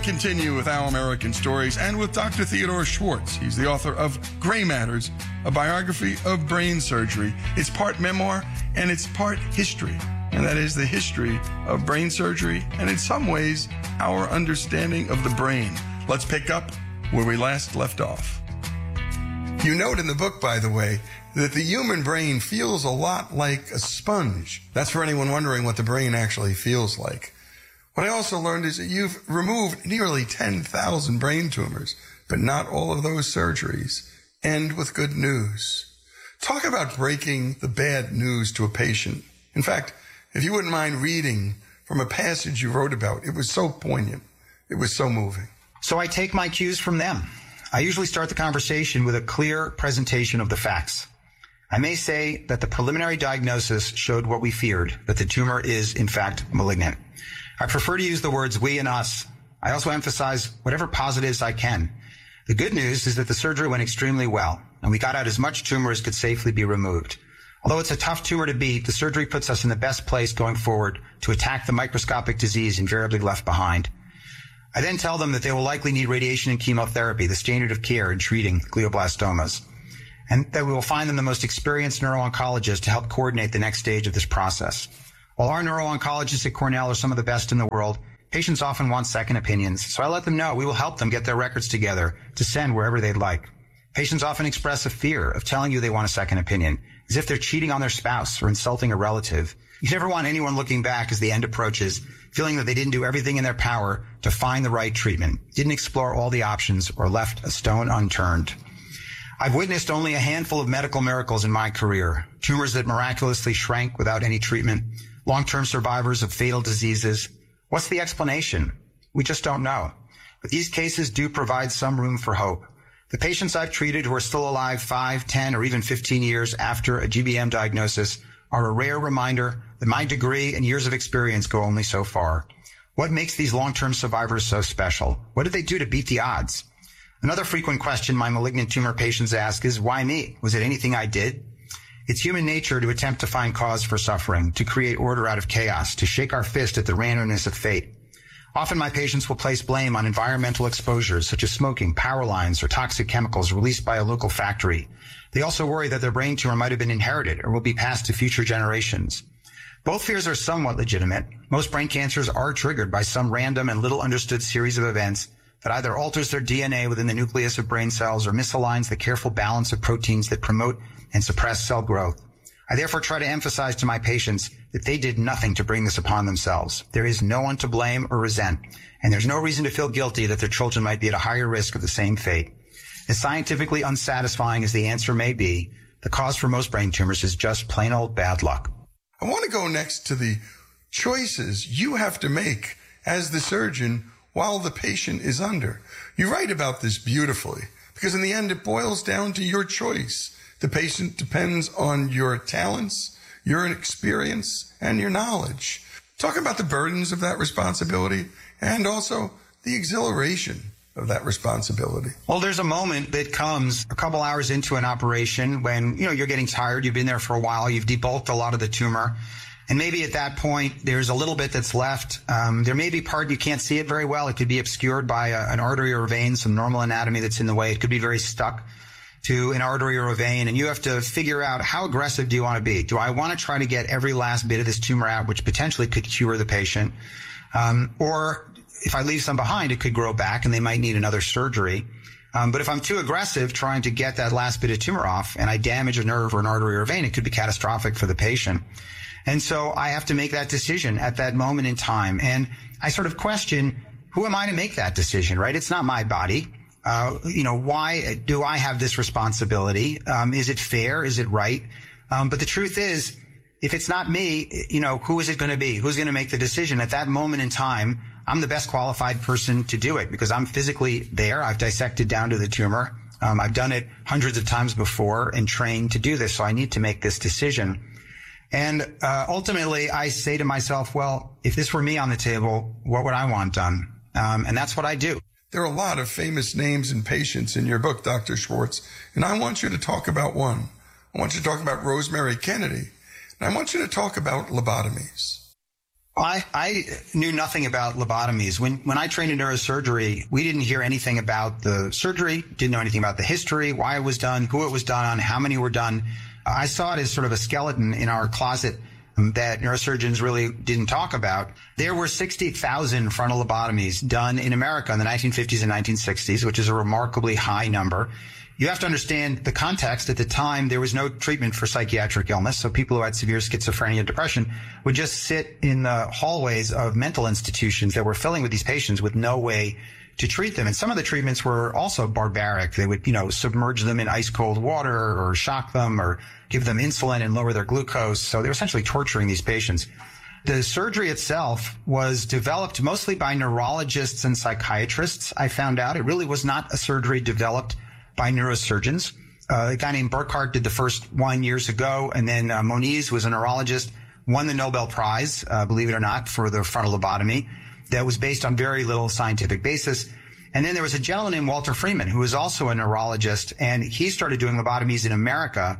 continue with Our American Stories and with Dr. Theodore Schwartz. He's the author of Gray Matters, a biography of brain surgery. It's part memoir and it's part history. And that is the history of brain surgery and in some ways our understanding of the brain. Let's pick up where we last left off. You note in the book, by the way, that the human brain feels a lot like a sponge. That's for anyone wondering what the brain actually feels like. What I also learned is that you've removed nearly 10,000 brain tumors, but not all of those surgeries end with good news. Talk about breaking the bad news to a patient. In fact, if you wouldn't mind reading from a passage you wrote about, it was so poignant. It was so moving. So I take my cues from them. I usually start the conversation with a clear presentation of the facts. I may say that the preliminary diagnosis showed what we feared, that the tumor is, in fact, malignant. I prefer to use the words we and us. I also emphasize whatever positives I can. The good news is that the surgery went extremely well, and we got out as much tumor as could safely be removed. Although it's a tough tumor to beat, the surgery puts us in the best place going forward to attack the microscopic disease invariably left behind. I then tell them that they will likely need radiation and chemotherapy, the standard of care in treating glioblastomas, and that we will find them the most experienced neuro-oncologist to help coordinate the next stage of this process. While our neuro-oncologists at Cornell are some of the best in the world, patients often want second opinions, so I let them know we will help them get their records together to send wherever they'd like. Patients often express a fear of telling you they want a second opinion, as if they're cheating on their spouse or insulting a relative. You never want anyone looking back as the end approaches, feeling that they didn't do everything in their power to find the right treatment, didn't explore all the options, or left a stone unturned. I've witnessed only a handful of medical miracles in my career. Tumors that miraculously shrank without any treatment, long-term survivors of fatal diseases. What's the explanation? We just don't know. But these cases do provide some room for hope. The patients I've treated who are still alive 5, 10, or even 15 years after a GBM diagnosis are a rare reminder that my degree and years of experience go only so far. What makes these long-term survivors so special? What did they do to beat the odds? Another frequent question my malignant tumor patients ask is, why me? Was it anything I did? It's human nature to attempt to find cause for suffering, to create order out of chaos, to shake our fist at the randomness of fate. Often my patients will place blame on environmental exposures such as smoking, power lines, or toxic chemicals released by a local factory. They also worry that their brain tumor might have been inherited or will be passed to future generations. Both fears are somewhat legitimate. Most brain cancers are triggered by some random and little understood series of events that either alters their DNA within the nucleus of brain cells or misaligns the careful balance of proteins that promote and suppress cell growth. I therefore try to emphasize to my patients that they did nothing to bring this upon themselves. There is no one to blame or resent, and there's no reason to feel guilty that their children might be at a higher risk of the same fate. As scientifically unsatisfying as the answer may be, the cause for most brain tumors is just plain old bad luck. I want to go next to the choices you have to make as the surgeon while the patient is under. You write about this beautifully, because in the end it boils down to your choice. The patient depends on your talents, your experience, and your knowledge. Talk about the burdens of that responsibility and also the exhilaration of that responsibility. Well, there's a moment that comes a couple hours into an operation when, you're getting tired, you've been there for a while, you've debulked a lot of the tumor, and maybe at that point there's a little bit that's left. There may be part you can't see it very well. It could be obscured by an artery or a vein, some normal anatomy that's in the way. It could be very stuck to an artery or a vein, and you have to figure out how aggressive do you want to be. Do I want to try to get every last bit of this tumor out, which potentially could cure the patient? Or if I leave some behind, it could grow back and they might need another surgery. But if I'm too aggressive trying to get that last bit of tumor off and I damage a nerve or an artery or a vein, it could be catastrophic for the patient. And so I have to make that decision at that moment in time. And I sort of question, who am I to make that decision, right? It's not my body. Why do I have this responsibility? Is it fair? Is it right? But the truth is, if it's not me, who is it going to be? Who's going to make the decision? At that moment in time, I'm the best qualified person to do it because I'm physically there. I've dissected down to the tumor. I've done it hundreds of times before and trained to do this. So I need to make this decision. And ultimately, I say to myself, well, if this were me on the table, what would I want done? And that's what I do. There are a lot of famous names and patients in your book, Dr. Schwartz, and I want you to talk about one. I want you to talk about Rosemary Kennedy, and I want you to talk about lobotomies. I knew nothing about lobotomies. When I trained in neurosurgery, we didn't hear anything about the surgery, didn't know anything about the history, why it was done, who it was done on, how many were done. I saw it as sort of a skeleton in our closet that neurosurgeons really didn't talk about. There were 60,000 frontal lobotomies done in America in the 1950s and 1960s, which is a remarkably high number. You have to understand the context. At the time, there was no treatment for psychiatric illness, so people who had severe schizophrenia and depression would just sit in the hallways of mental institutions that were filling with these patients with no way to treat them. And some of the treatments were also barbaric. They would, submerge them in ice cold water or shock them or give them insulin and lower their glucose. So they were essentially torturing these patients. The surgery itself was developed mostly by neurologists and psychiatrists. I found out it really was not a surgery developed by neurosurgeons. A guy named Burkhardt did the first one years ago, and then Moniz was a neurologist, won the Nobel Prize, believe it or not, for the frontal lobotomy. That was based on very little scientific basis. And then there was a gentleman named Walter Freeman, who was also a neurologist, and he started doing lobotomies in America.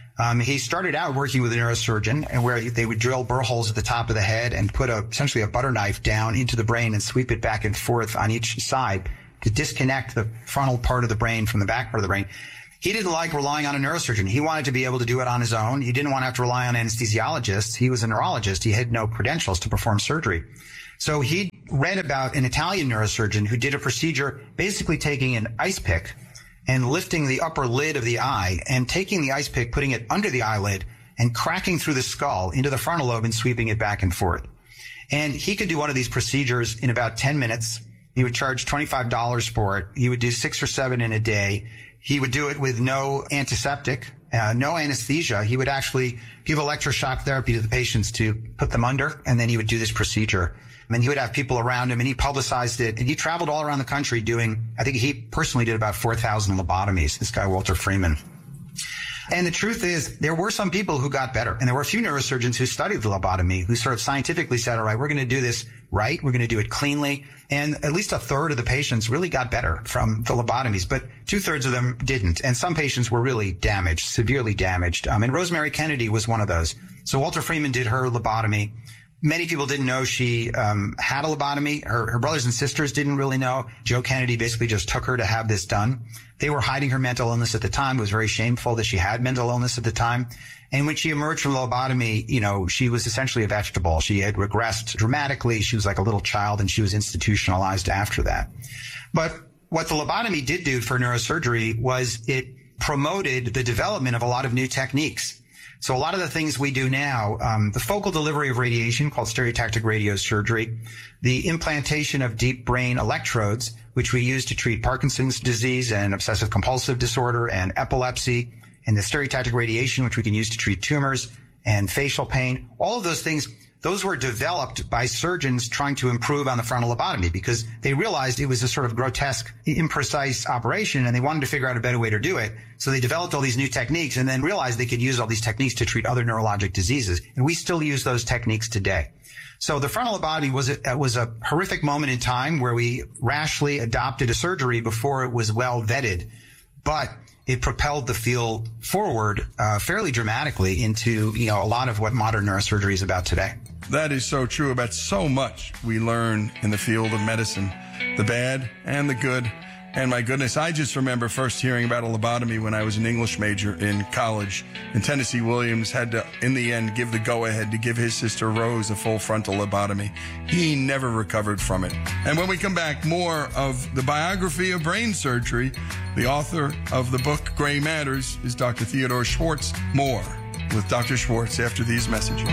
He started out working with a neurosurgeon, and where they would drill burr holes at the top of the head and put essentially a butter knife down into the brain and sweep it back and forth on each side to disconnect the frontal part of the brain from the back part of the brain. He didn't like relying on a neurosurgeon. He wanted to be able to do it on his own. He didn't want to have to rely on anesthesiologists. He was a neurologist. He had no credentials to perform surgery. So he read about an Italian neurosurgeon who did a procedure basically taking an ice pick and lifting the upper lid of the eye and taking the ice pick, putting it under the eyelid and cracking through the skull into the frontal lobe and sweeping it back and forth. And he could do one of these procedures in about 10 minutes. He would charge $25 for it. He would do 6 or 7 in a day. He would do it with no antiseptic, no anesthesia. He would actually give electroshock therapy to the patients to put them under, and then he would do this procedure. And he would have people around him, and he publicized it. And he traveled all around the country doing, I think he personally did about 4,000 lobotomies, this guy Walter Freeman. And the truth is, there were some people who got better. And there were a few neurosurgeons who studied the lobotomy, who sort of scientifically said, all right, we're going to do this right. We're going to do it cleanly. And at least a third of the patients really got better from the lobotomies, but 2/3 of them didn't. And some patients were really damaged, severely damaged. And Rosemary Kennedy was one of those. So Walter Freeman did her lobotomy. Many people didn't know she had a lobotomy. Her brothers and sisters didn't really know. Joe Kennedy basically just took her to have this done. They were hiding her mental illness at the time. It was very shameful that she had mental illness at the time. And when she emerged from the lobotomy, she was essentially a vegetable. She had regressed dramatically. She was like a little child, and she was institutionalized after that. But what the lobotomy did do for neurosurgery was it promoted the development of a lot of new techniques. So a lot of the things we do now, the focal delivery of radiation called stereotactic radiosurgery, the implantation of deep brain electrodes, which we use to treat Parkinson's disease and obsessive compulsive disorder and epilepsy, and the stereotactic radiation, which we can use to treat tumors and facial pain, all of those things, those were developed by surgeons trying to improve on the frontal lobotomy because they realized it was a sort of grotesque, imprecise operation, and they wanted to figure out a better way to do it. So they developed all these new techniques and then realized they could use all these techniques to treat other neurologic diseases. And we still use those techniques today. So the frontal lobotomy was a horrific moment in time where we rashly adopted a surgery before it was well vetted. But it propelled the field forward fairly dramatically into, a lot of what modern neurosurgery is about today. That is so true about so much we learn in the field of medicine, the bad and the good. And my goodness, I just remember first hearing about a lobotomy when I was an English major in college. And Tennessee Williams had to, in the end, give the go-ahead to give his sister Rose a full frontal lobotomy. He never recovered from it. And when we come back, more of the biography of brain surgery. The author of the book Gray Matters is Dr. Theodore Schwartz. More with Dr. Schwartz after these messages.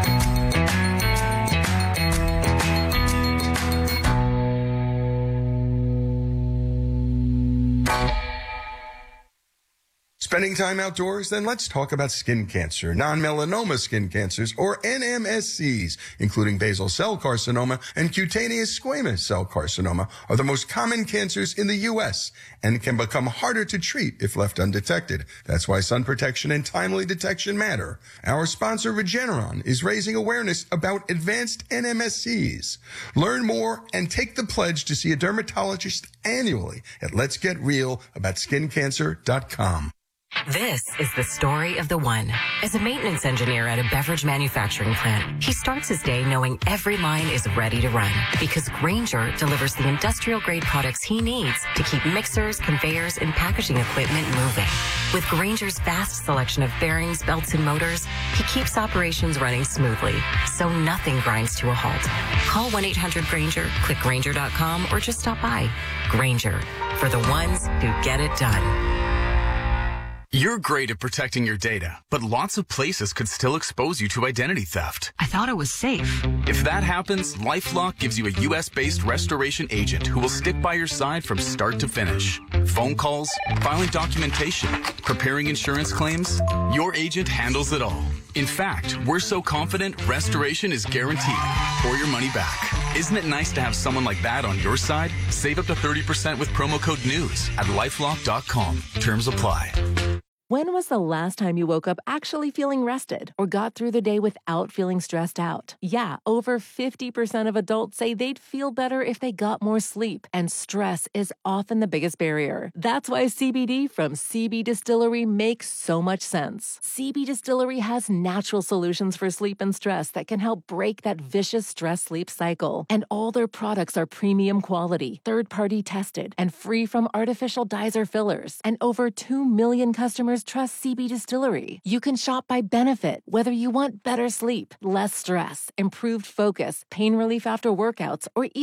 Spending time outdoors? Then let's talk about skin cancer. Non-melanoma skin cancers, or NMSCs, including basal cell carcinoma and cutaneous squamous cell carcinoma, are the most common cancers in the U.S. and can become harder to treat if left undetected. That's why sun protection and timely detection matter. Our sponsor, Regeneron, is raising awareness about advanced NMSCs. Learn more and take the pledge to see a dermatologist annually at letsgetrealaboutSkinCancer.com. This is the story of the one. As a maintenance engineer at a beverage manufacturing plant, he starts his day knowing every line is ready to run because Grainger delivers the industrial-grade products he needs to keep mixers, conveyors, and packaging equipment moving. With Grainger's vast selection of bearings, belts, and motors, he keeps operations running smoothly, so nothing grinds to a halt. Call 1-800-GRAINGER, click Grainger.com, or just stop by. Grainger, for the ones who get it done. You're great at protecting your data, but lots of places could still expose you to identity theft. I thought it was safe. If that happens, LifeLock gives you a U.S.-based restoration agent who will stick by your side from start to finish. Phone calls, filing documentation, preparing insurance claims, your agent handles it all. In fact, we're so confident restoration is guaranteed or your money back. Isn't it nice to have someone like that on your side? Save up to 30% with promo code NEWS at LifeLock.com. Terms apply. When was the last time you woke up actually feeling rested or got through the day without feeling stressed out? Yeah, over 50% of adults say they'd feel better if they got more sleep, and stress is often the biggest barrier. That's why CBD from CB Distillery makes so much sense. CB Distillery has natural solutions for sleep and stress that can help break that vicious stress-sleep cycle. And all their products are premium quality, third-party tested, and free from artificial dyes or fillers. And over 2 million customers trust CB Distillery. You can shop by benefit, whether you want better sleep, less stress, improved focus, pain relief after workouts, or even